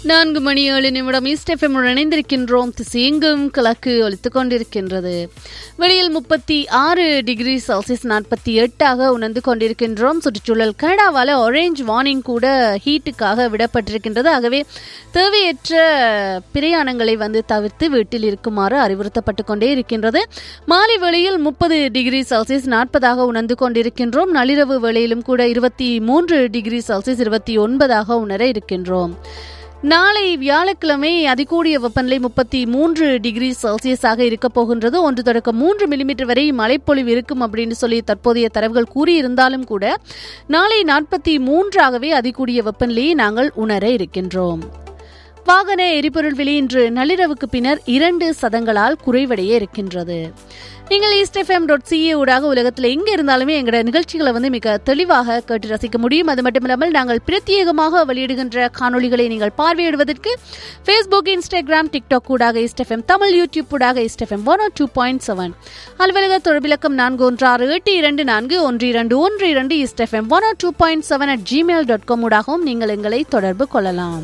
4:07 east FM இணைந்திருக்கின்றோம். திசையெங்கும் கிழக்கு ஒலித்துக் கொண்டிருக்கின்றது. வெளியில் 36 டிகிரி செல்சியஸ் 48 உணர்ந்து கொண்டிருக்கின்றோம். சுற்றுச்சூழல் கனடாவால் ஆரஞ்ச் வார்னிங் கூட ஹீட்டுக்காக விடப்பட்டிருக்கின்றது. ஆகவே தேவையற்ற பிரயாணங்களை தவிர்த்து வீட்டில் இருக்குமாறு அறிவுறுத்தப்பட்டு கொண்டே இருக்கின்றது. மாலை வேளையில் 30 டிகிரி செல்சியஸ் 40 உணர்ந்து கொண்டிருக்கின்றோம். நள்ளிரவு வேளையிலும் கூட 23 டிகிரி செல்சியஸ் 29 உணர இருக்கின்றோம். நாளை வியாழக்கிழமை அதிகூடிய வெப்பநிலை 33 டிகிரி செல்சியஸாக இருக்க போகின்றது. 1 தொடக்கம் 3 மில்லிமீட்டர் வரை மழைப்பொழிவு இருக்கும் அப்படின்னு சொல்லி தற்போதைய தரவுகள் கூறியிருந்தாலும் கூட நாளை 43 அதிகூடிய வெப்பநிலையை நாங்கள் உணர இருக்கின்றோம். வாகன எரிபொருள் விலை இன்று நள்ளிரவுக்கு பின்னர் 2 சதங்களால் குறைவடைய இருக்கின்றது. நீங்கள் eastfm.ca ஊடாக உலகத்தில் எங்க இருந்தாலுமே எங்களோட நிகழ்ச்சிகளை மிக தெளிவாக கேட்டு ரசிக்க முடியும். அது மட்டுமில்லாமல் நாங்கள் பிரத்யேகமாக வெளியிடுகின்ற காணொலிகளை நீங்கள் பார்வையிடுவதற்கு Facebook, Instagram, TikTok ஊடாக eastfm தமிழ், YouTube ஊடாக eastfm 102.7 அலுவலக தொடர்பிலக்கம் 4182241212 eastfm 102.7 @gmail.com ஊடாகவும் நீங்கள் எங்களை தொடர்பு கொள்ளலாம்.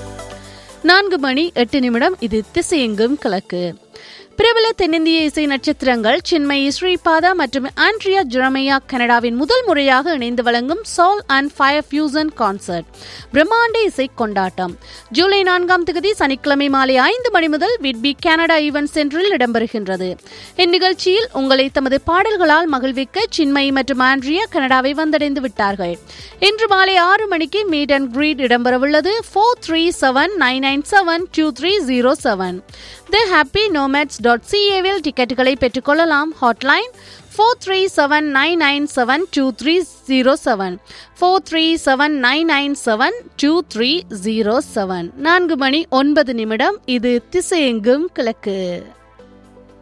4:08 இது திசையெங்கும் கிழக்கு. பிரபல தென்னிந்திய இசை நட்சத்திரங்கள் சின்மயி ஸ்ரீபாதா மற்றும் ஆண்ட்ரியா ஜெரமையா கனடாவின் முதல் முறையாக இணைந்து வழங்கும் soul and fire fusion concert பிரம்மாண்ட இசை கொண்டாட்டம் ஜூலை 4 சனிக்கிழமை மாலை 5 மணி முதல் விட்பி கனடா ஈவென்ட் சென்டரில் இடம்பெறுகின்றது. இந்நிகழ்ச்சியில் உங்களை தமது பாடல்களால் மகிழ்விக்க சின்மயி மற்றும் ஆண்ட்ரியா கனடாவை வந்தடைந்து விட்டார்கள். இன்று மாலை 6 மணிக்கு மீட் அண்ட் கிரீட் இடம்பெறவுள்ளது. 4379972307 The Happy Nomads.ca டிக்கெட்டுகளை பெற்றுக்கொள்ளலாம். ஹாட்லைன் 4379972307 4379972307. 4:09 இது திசையெங்கும் கிழக்கு.